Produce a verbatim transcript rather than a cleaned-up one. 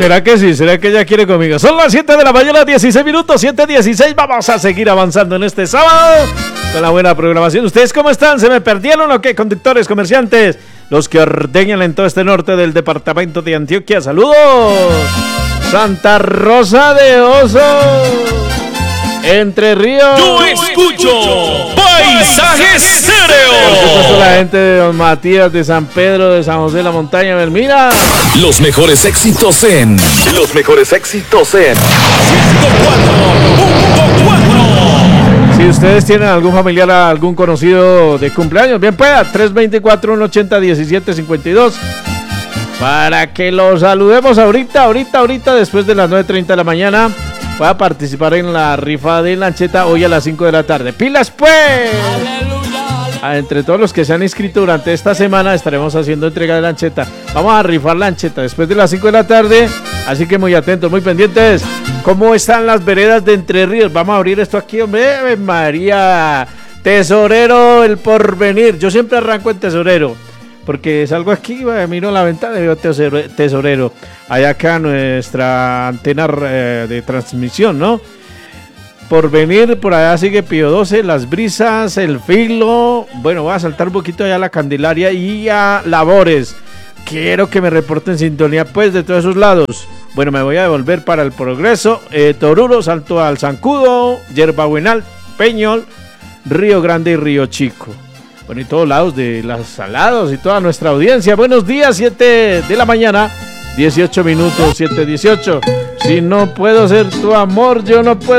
¿Será que sí? ¿Será que ella quiere conmigo? Son las siete de la mañana, dieciséis minutos, siete dieciséis. Vamos a seguir avanzando en este sábado con la buena programación. ¿Ustedes cómo están? ¿Se me perdieron o qué? Conductores, comerciantes, los que ordeñan en todo este norte del departamento de Antioquia. ¡Saludos! Santa Rosa de Osos, Entre Ríos. Yo escucho Paisaje Estéreo. Por supuesto, la gente de Don Matías, de San Pedro, de San José de la Montaña, Belmira. Los mejores éxitos en Los mejores éxitos en ciento cuatro punto cuatro. Si ustedes tienen algún familiar, algún conocido de cumpleaños, bien pueda, tres dos cuatro, uno ocho cero, uno siete cinco dos. Para que lo saludemos ahorita, ahorita, ahorita, después de las nueve treinta de la mañana. Pueda participar en la rifa de lancheta hoy a las cinco de la tarde. ¡Pilas, pues! ¡Aleluya! Entre todos los que se han inscrito durante esta semana estaremos haciendo entrega de lancheta. Vamos a rifar lancheta después de las cinco de la tarde. Así que muy atentos, muy pendientes. ¿Cómo están las veredas de Entre Ríos? Vamos a abrir esto aquí, hombre. María, Tesorero, El Porvenir. Yo siempre arranco en Tesorero, porque salgo aquí, miro la ventana y veo Tesorero. Hay acá nuestra antena eh, de transmisión, ¿no? Porvenir, por allá sigue Pío doce, Las Brisas, El Filo. Bueno, voy a saltar un poquito allá a la Candelaria y a Labores. Quiero que me reporten sintonía, pues, de todos esos lados. Bueno, me voy a devolver para El Progreso, eh, Toruro, salto al Zancudo, Yerbabuenal, Peñol, Río Grande y Río Chico. Bueno, y todos lados de Las Salados y toda nuestra audiencia. Buenos días, siete de la mañana, dieciocho minutos, siete dieciocho. Si no puedo ser tu amor, yo no puedo